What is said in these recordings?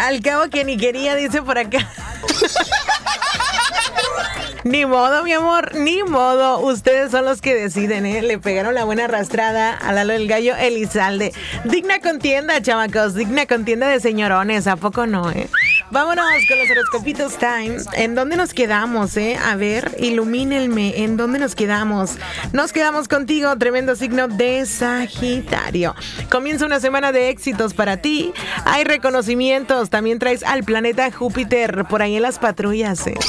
Al cabo que ni quería, dice por acá. Ni modo, mi amor, ni modo. Ustedes son los que deciden, ¿eh? Le pegaron la buena arrastrada a Lalo el Gallo Elizalde. Digna contienda, chamacos. Digna contienda de señorones. ¿A poco no, eh? Vámonos con los horoscopitos time. ¿En dónde nos quedamos, eh? A ver, ilumínenme. ¿En dónde nos quedamos? Nos quedamos contigo, tremendo signo de Sagitario. Comienza una semana de éxitos para ti. Hay reconocimientos. También traes al planeta Júpiter por ahí en las patrullas, eh.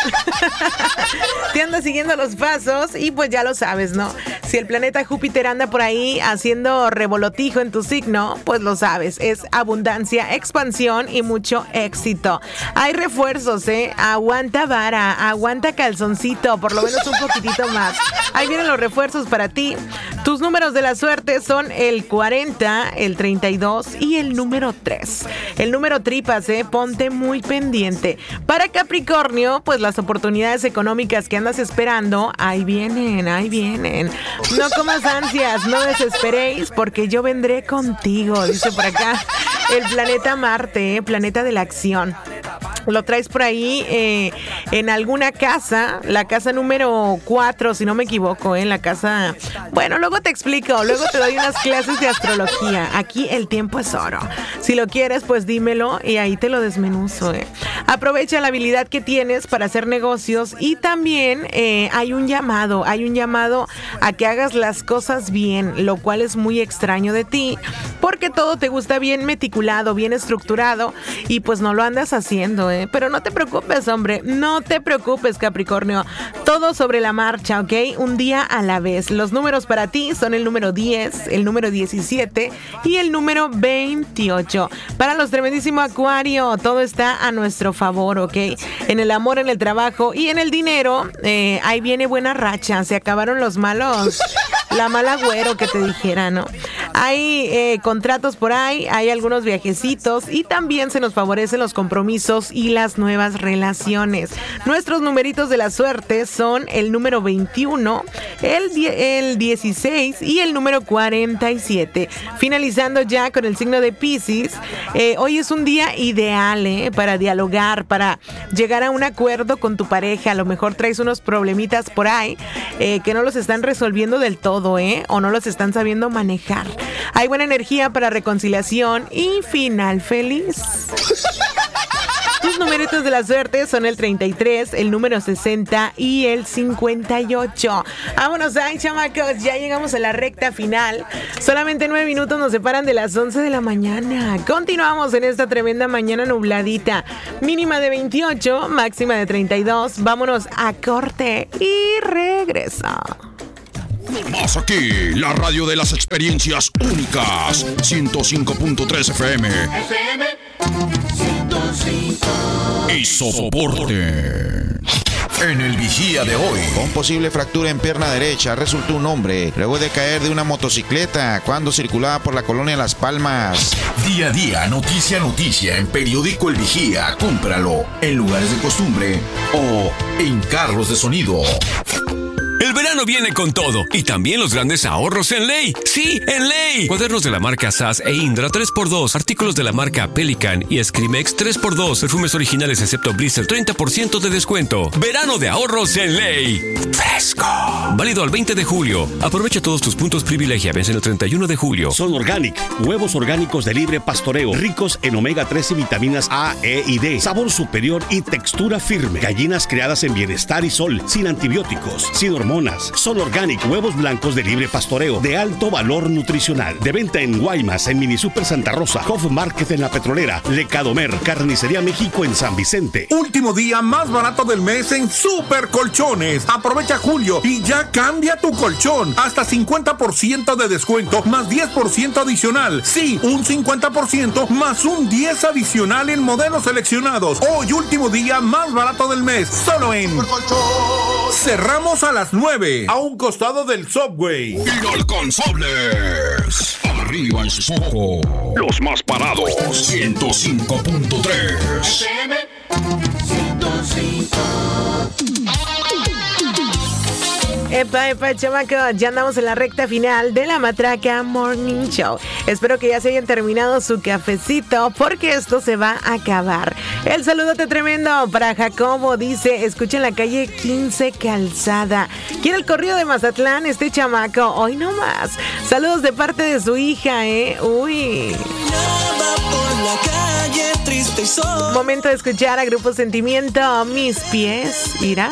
Te anda siguiendo los pasos y pues ya lo sabes, ¿no? Si el planeta Júpiter anda por ahí haciendo revolotijo en tu signo, pues lo sabes. Es abundancia, expansión y mucho éxito. Hay refuerzos, ¿eh? Aguanta vara, aguanta calzoncito, por lo menos un poquitito más. Ahí vienen los refuerzos para ti. Tus números de la suerte son el 40, el 32 y el número 3. El número tripas, ¿eh? Ponte muy pendiente. Para Capricornio, pues las oportunidades económicas que andas esperando, ahí vienen, ahí vienen. No comas ansias, no desesperéis, porque yo vendré contigo, dice por acá el planeta Marte, planeta de la acción. Lo traes por ahí en alguna casa, la casa número 4, si no me equivoco, la casa... Bueno, luego te explico, luego te doy unas clases de astrología. Aquí el tiempo es oro. Si lo quieres, pues dímelo y ahí te lo desmenuzo. Aprovecha la habilidad que tienes para hacer negocios y también hay un llamado a que hagas las cosas bien, lo cual es muy extraño de ti, porque todo te gusta bien meticulado, bien estructurado y pues no lo andas haciendo, Pero no te preocupes, hombre, no te preocupes, Capricornio. Todo sobre la marcha, ¿ok? Un día a la vez. Los números para ti son el número 10, el número 17 y el número 28. Para los tremendísimo Acuario, todo está a nuestro favor, ¿ok? En el amor, en el trabajo y en el dinero, ahí viene buena racha. Se acabaron los malos, la mala güero que te dijera, ¿no? Hay contratos por ahí, hay algunos viajecitos y también se nos favorecen los compromisos y las nuevas relaciones. Nuestros numeritos de la suerte son el número 21, el 16 y el número 47. Finalizando ya con el signo de Piscis, hoy es un día ideal para dialogar, para llegar a un acuerdo con tu pareja. A lo mejor traes unos problemitas por ahí que no los están resolviendo del todo, o no los están sabiendo manejar. Hay buena energía para reconciliación y final feliz. Tus numeritos de la suerte son el 33, el número 60 y el 58. Vámonos, ay, chamacos, ya llegamos a la recta final. Solamente 9 minutos nos separan de las 11 de la mañana. Continuamos en esta tremenda mañana nubladita. Mínima de 28, máxima de 32. Vámonos a corte y regresa. Más aquí, la radio de las experiencias únicas. 105.3 FM. FM 105. Y soporte. En el vigía de hoy. Con posible fractura en pierna derecha, resultó un hombre luego de caer de una motocicleta cuando circulaba por la colonia Las Palmas. Día a día, noticia a noticia en Periódico El Vigía. Cómpralo en lugares de costumbre o en carros de sonido. El verano viene con todo y también los grandes ahorros en Ley. ¡Sí, en Ley! Cuadernos de la marca SAS e Indra 3x2, artículos de la marca Pelican y Scrimex 3x2, perfumes originales excepto Blister 30% de descuento. Verano de ahorros en Ley. ¡Fresco! Válido al 20 de julio. Aprovecha todos tus puntos privilegia. Vence el 31 de julio. Son Organic, huevos orgánicos de libre pastoreo, ricos en omega 3 y vitaminas A, E y D. Sabor superior y textura firme. Gallinas criadas en bienestar y sol, sin antibióticos, sin hormonas. Son Organic, huevos blancos de libre pastoreo, de alto valor nutricional. De venta en Guaymas, en Mini Super Santa Rosa, Hof Market en La Petrolera, Lecadomer, Carnicería México en San Vicente. Último día más barato del mes en Super Colchones. Aprovecha julio y ya cambia tu colchón. Hasta 50% de descuento más 10% adicional. Sí, un 50% más un 10 adicional en modelos seleccionados. Hoy último día más barato del mes. Solo en Super Colchón. Cerramos a las 9, a un costado del Subway. Inalcanzables. Arriba en sus ojos. Los más parados. 105.3. FM 105. Epa, chamaco, ya andamos en la recta final de la Matraca Morning Show. Espero que ya se hayan terminado su cafecito porque esto se va a acabar. El saludote tremendo para Jacobo, dice, escucha en la calle 15 Calzada. ¿Quiere el corrido de Mazatlán este chamaco? Hoy no más. Saludos de parte de su hija, Uy. Momento de escuchar a Grupo Sentimiento, Mis Pies. Irá.